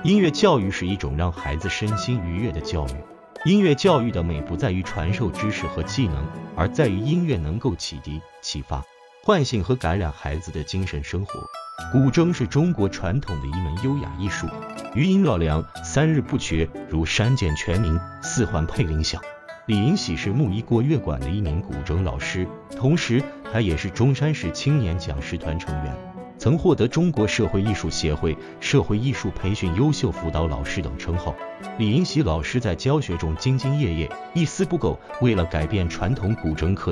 音乐教育是一种让孩子身心愉悦的教育。音乐教育的美不在于传授知识和技能，而在于音乐能够启迪、启发、唤醒和感染孩子的精神生活。古筝是中国传统的一门优雅艺术，余音绕梁，三日不绝，如山涧泉鸣，四环配铃响。李银喜是木一国乐馆的一名古筝老师，同时他也是中山市青年讲师团成员，曾获得中国社会艺术协会社会艺术培训优秀辅导老师等称号。李银喜老师在教学中兢兢业业，一丝不苟，为了改变传统古筝课